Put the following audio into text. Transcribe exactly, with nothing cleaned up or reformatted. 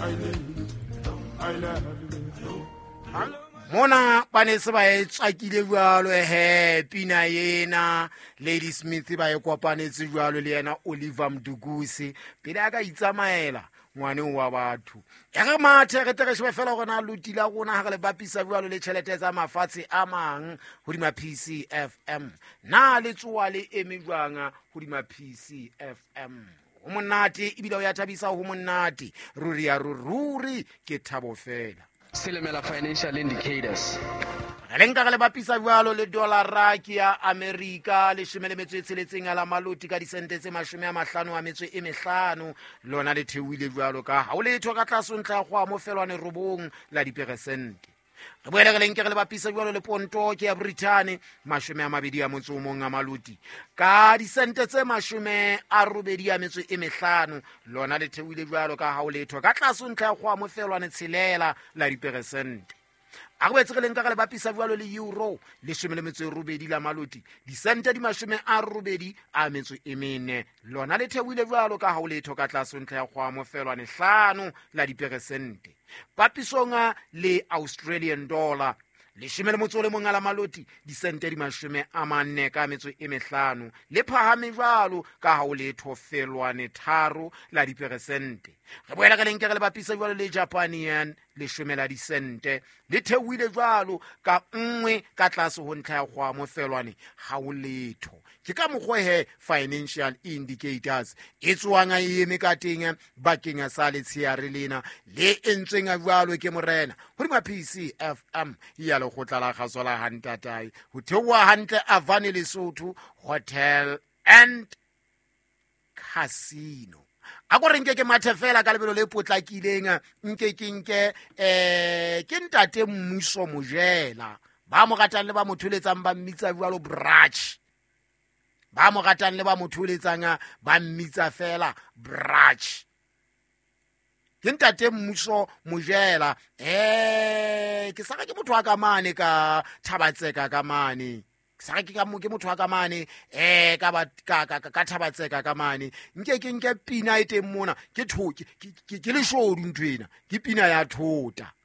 Mona panese ba e tsakile jwalo he pina yena Lady Smith ba e kopanetse jwalo le yena Oliver Mduguzi pele aka itsamaela ngwane wa batho ya ga mathe re tere shebe fela gona lutila gona ha le bapisa jwalo le tšhelete tsa mafatshe a mang ho di ma P C F M na le tsoa le emejwanga ho di ma P C F M ho monate ibile o ya thabisa ho monate ruri ya ruri ke thabo fela Silemela financial indicators. Re nka le bapisa jwalo le dollar ya America le shimele metswe tsheletseng ya la maloti ka disente tse mashome a mahlano a metswe e mehlano lona le thewile jwalo ka ha o letho ka tlaso ntla go amofelwane robong la diperesente re boela re lenke re le bapisa jwalo le ponto ke ya Britain mashome a mabedi a motso mong a maloti ka disente tse mashome a robedi a metswe e mehlano lona le thewile jwalo ka ha o letho ka tlaso ntla go amofelwane tshelela la diperesente a go etse re lenka ka le bapisa jwalo le euro le shome metswe robedi la maloti disente di mashome a robedi a metswe e mene lona le thewile jwalo ka ha o letho ka tlaso ntla go amofelwane hlano la diperesente papisonga le Australian dollar le shome le motso le monga la maloti disente di mashome a manne ka metso e mehlano le phahame jwalo ka ha o letho felwane tharo la diperesente re boela ka lenke re le bapisa jwalo le Japanian le shome la disente le thewile jwalo ka nngwe ka tlase ho ntlha ya go amofelwane ha o letho ke ka mogwehe financial indicators e tswanga e eme ka teng bakeng sa le tshiare lena le entsweng a jwalo ke morena ho di ma P C F M ya le go tlala gasola hantatai ho thewa hantle Avani Lesotho Hotel and Casino a go renke ke mathe fela ka lebelo le potlakileng nke kinke eh ke ntate mmuso mojela ba mo ratang le ba mothuletsang ba mmitsa jwalo brach ba mo ratang le ba mothuletsang ba mmitsa fela brach ke ntate mmuso mojela eh ke saka ke motho wa ka mane ka Thabatseka ka mane saka ke ka mo ke motho wa ka mane eh ka ba ka ka ka Thabatseka ka mane nke ke nke pina ite mona ke thoki ke le shodu ntwena ke pina ya thota